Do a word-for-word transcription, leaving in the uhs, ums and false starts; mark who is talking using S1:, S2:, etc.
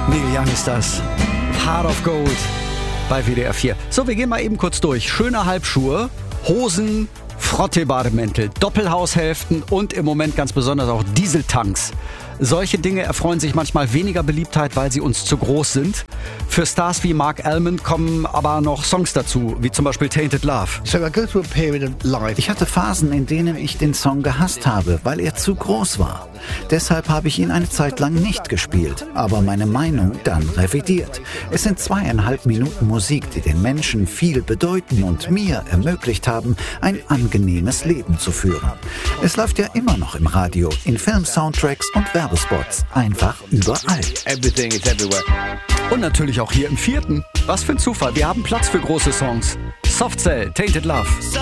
S1: Neil Young ist das. Heart of Gold bei W D R vier. So, wir gehen mal eben kurz durch. Schöne Halbschuhe, Hosen, Frottee-Bademäntel, Doppelhaushälften und im Moment ganz besonders auch Dieseltanks. Solche Dinge erfreuen sich manchmal weniger Beliebtheit, weil sie uns zu groß sind. Für Stars wie Mark Almond kommen aber noch Songs dazu, wie zum Beispiel Tainted Love.
S2: So I go through a period of life.
S3: Ich hatte Phasen, in denen ich den Song gehasst habe, weil er zu groß war. Deshalb habe ich ihn eine Zeit lang nicht gespielt, aber meine Meinung dann revidiert. Es sind zweieinhalb Minuten Musik, die den Menschen viel bedeuten und mir ermöglicht haben, ein angenehmes Leben zu führen. Es läuft ja immer noch im Radio, in Film-Soundtracks und Werbespots, einfach überall.
S2: Everything is everywhere.
S1: Und natürlich auch hier im vierten. Was für ein Zufall, wir haben Platz für große Songs. Soft Cell, Tainted Love.